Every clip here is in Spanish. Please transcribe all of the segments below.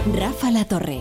Rafa La Torre.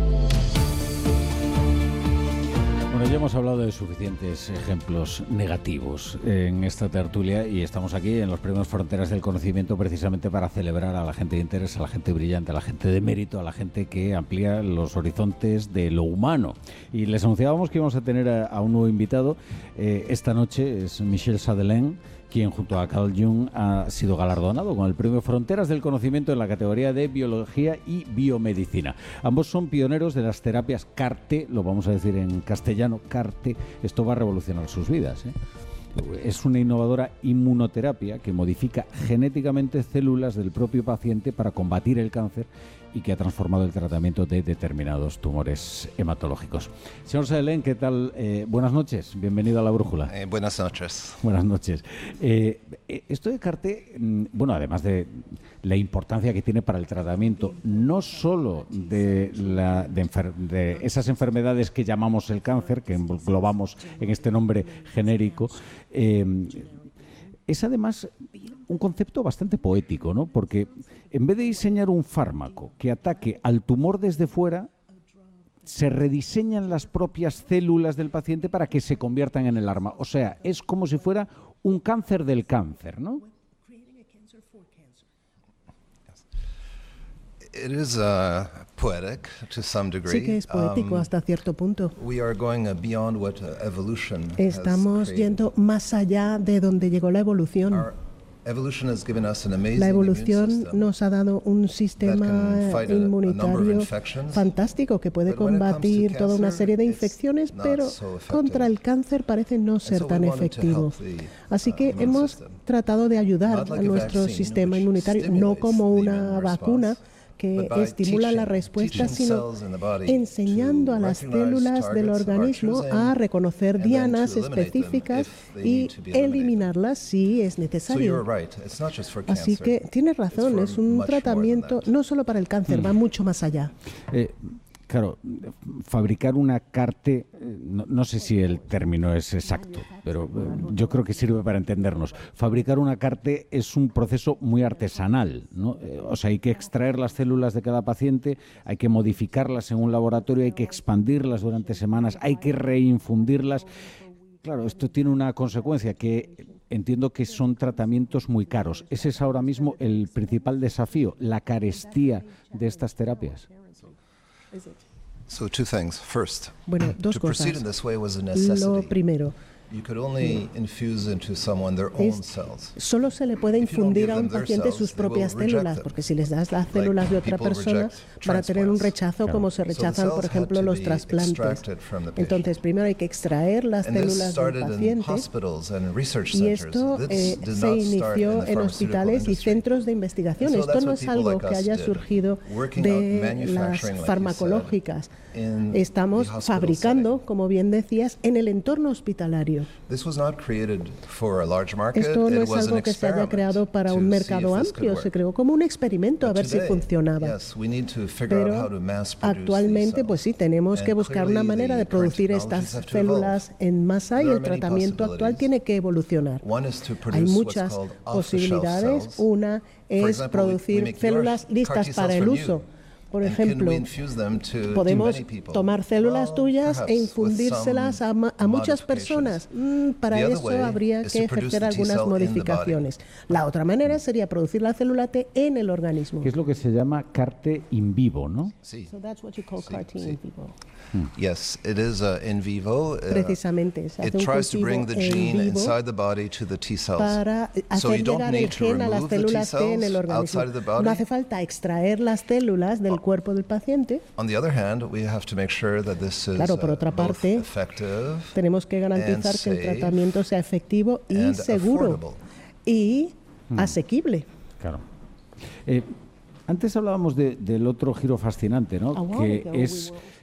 Bueno, ya hemos hablado de suficientes ejemplos negativos en esta tertulia y estamos aquí en los Premios Fronteras del Conocimiento precisamente para celebrar a la gente de interés, a la gente brillante, a la gente de mérito, a la gente que amplía los horizontes de lo humano. Y les anunciábamos que íbamos a tener a un nuevo invitado. Esta noche es Michel Sadelain, quien junto a Carl Jung ha sido galardonado con el Premio Fronteras del Conocimiento en la categoría de Biología y Biomedicina. Ambos son pioneros de las terapias CAR-T, lo vamos a decir en castellano, CAR-T. Esto va a revolucionar sus vidas, ¿eh? Es una innovadora inmunoterapia que modifica genéticamente células del propio paciente para combatir el cáncer y que ha transformado el tratamiento de determinados tumores hematológicos. Señor Sadelain, ¿qué tal? Buenas noches, bienvenido a La Brújula. Buenas noches. Buenas noches. Esto de CAR-T, bueno, además de la importancia que tiene para el tratamiento, no solo de esas enfermedades que llamamos el cáncer, que englobamos en este nombre genérico, es además un concepto bastante poético, ¿no? Porque en vez de diseñar un fármaco que ataque al tumor desde fuera, se rediseñan las propias células del paciente para que se conviertan en el arma. O sea, es como si fuera un cáncer del cáncer, ¿no? It is poetic to some degree. Sí que es poético hasta cierto punto. We are going beyond what evolution Estamos has yendo más allá de donde llegó la evolución. La evolución nos ha dado un sistema inmunitario fantástico que puede combatir toda una serie de infecciones, pero contra el cáncer parece no ser tan efectivo. Así que hemos tratado de ayudar a nuestro sistema inmunitario, no como una vacuna que estimula la respuesta, sino enseñando a las células del organismo a reconocer dianas específicas y eliminarlas si es necesario. Así que tiene razón, es un tratamiento no solo para el cáncer, va mucho más allá. Claro, fabricar una CAR-T, no sé si el término es exacto, pero yo creo que sirve para entendernos. Fabricar una CAR-T es un proceso muy artesanal, ¿no? O sea, hay que extraer las células de cada paciente, hay que modificarlas en un laboratorio, hay que expandirlas durante semanas, hay que reinfundirlas. Claro, esto tiene una consecuencia que entiendo que son tratamientos muy caros. Ese es ahora mismo el principal desafío, la carestía de estas terapias. So two things. First, bueno, dos to cosas. proceed in this way was a necessity. Lo primero, you could only infuse into someone their own cells. Solo se le puede infundir a un paciente sus propias células, porque si les das las células de otra persona, van a tener un rechazo como se rechazan, por ejemplo, los trasplantes. Entonces, primero hay que extraer las células del paciente, y esto se inició en hospitales y centros de investigación. Esto no es algo que haya surgido de las farmacológicas. Estamos fabricando, como bien decías, en el entorno hospitalario. Esto no es algo que se haya creado para un mercado amplio, se creó como un experimento a ver si funcionaba. Pero actualmente, pues sí, tenemos que buscar una manera de producir estas células en masa y el tratamiento actual tiene que evolucionar. Hay muchas posibilidades. Una es producir células listas para el uso. Por ejemplo, podemos tomar células tuyas e infundírselas a muchas personas. Para eso habría que ejercer algunas modificaciones. La otra manera sería producir la célula T en el organismo. Que es lo que se llama CAR-T in vivo, ¿no? Sí. So that's what you call CAR-T in vivo. Yes, it is in vivo. Precisamente, se hace it un tries to bring the gene en vivo inside the body to the T cells. Para hacer llegar el gen a las células T en el organismo. No hace falta extraer las células del cuerpo del paciente. Claro, por otra parte, tenemos que garantizar que el tratamiento sea efectivo y seguro y asequible. Claro. Antes hablábamos del otro giro fascinante, ¿no? Que es